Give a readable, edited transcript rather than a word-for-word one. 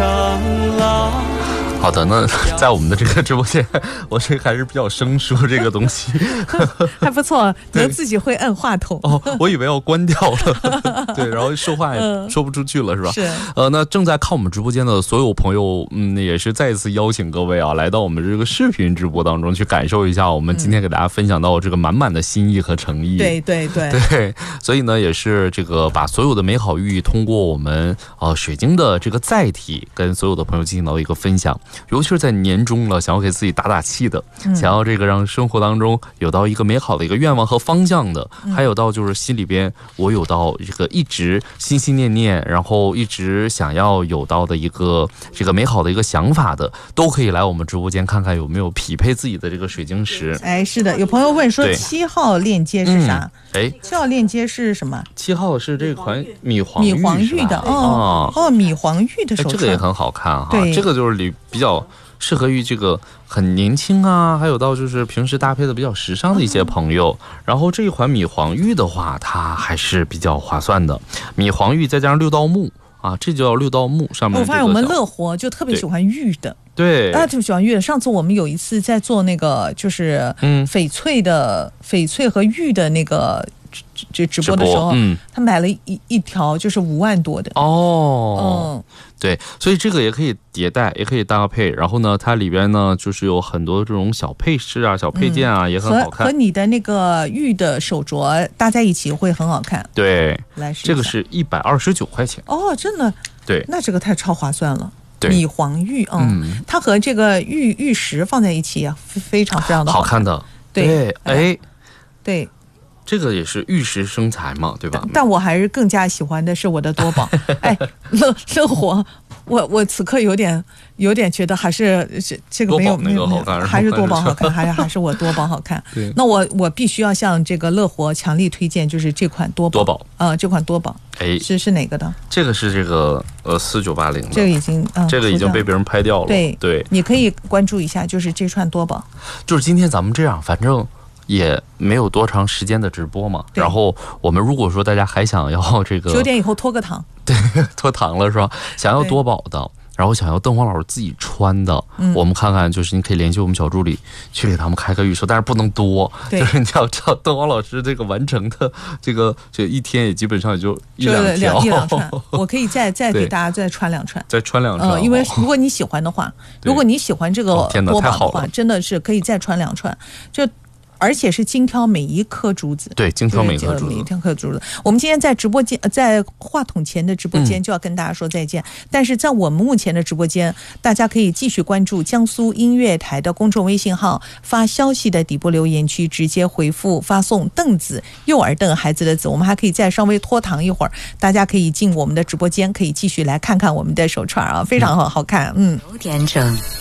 好的，那在我们的这个直播间，我这还是比较生疏这个东西， 还不错，能自己会按话筒。 哦，我以为要关掉了，对，然后说话也说不出去了，是吧？ 是。 那正在看我们直播间的所有朋友，也是再一次邀请各位啊，来到我们这个视频直播当中去感受一下我们今天给大家分享到这个满满的心意和诚意。 对， 所以呢，也是这个把所有的美好寓意通过我们水晶的这个载体，跟所有的朋友进行到一个分享。尤其是在年终了，想要给自己打打气的，想要这个让生活当中有到一个美好的一个愿望和方向的，还有到就是心里边我有到这个一直心心念念，然后一直想要有到的一个这个美好的一个想法的，都可以来我们直播间看看有没有匹配自己的这个水晶石。 哎，是的，有朋友问说7号链接是啥？7号链接是什么 ？7号是这款米黄玉的米黄玉的手串， 这个也很好看哈。 对， 这个就是比较适合于这个很年轻啊，还有到就是平时搭配的比较时尚的一些朋友。然后这一款米黄玉的话，它还是比较划算的。米黄玉再加上6道木啊，这就叫6道木上面。 我发现我们乐活就特别喜欢玉的。 对， 特别喜欢玉的。上次我们有一次在做那个就是翡翠和玉的那个直播的时候，他买了一条就是5万多的对，所以这个也可以迭代，也可以搭配。然后呢，它里边呢就是有很多这种小配饰啊、小配件啊，也很好看。 和你的那个玉的手镯搭在一起会很好看。 对， 来试一下。 这个是129块钱。 真的？ 对， 那这个太超划算了。 对， 米黄玉它和这个玉石放在一起啊，非常非常的好看的。对， 对。 这个也是玉石生财嘛，对吧？ 但我还是更加喜欢的是我的多宝。乐活，我此刻有点觉得还是这个没有好看， 还是多宝好看，还是我多宝好看。 对， 那我必须要向这个乐活强力推荐，就是这款多宝。这款多宝，是哪个的？ 这个是这个4980的， 这个已经这个已经被别人拍掉了。 对，你可以关注一下，就是这串多宝。 就是今天咱们这样，反正也没有多长时间的直播嘛，然后我们如果说大家还想要这个 9点以后脱个糖， 对，脱糖了是吧？想要多宝的，然后想要邓黄老师自己穿的，我们看看，就是你可以联系我们小助理去给他们开个预售，但是不能多，就是你要知道邓黄老师这个完成的这一天也基本上也就一两串，我可以再给大家再穿2串， 再穿2串， 因为如果你喜欢的话，如果你喜欢这个多宝的话，真的是可以再穿2串，而且是精挑每一颗珠子， 对，精挑每一颗珠子。我们今天在直播间，在话筒前的直播间就要跟大家说再见。但是在我们目前的直播间，大家可以继续关注江苏音乐台的公众微信号，发消息的底部留言区直接回复发送凳子，幼儿凳孩子的子。我们还可以再稍微拖堂一会儿，大家可以进我们的直播间，可以继续来看看我们的手串啊，非常好看。9点整。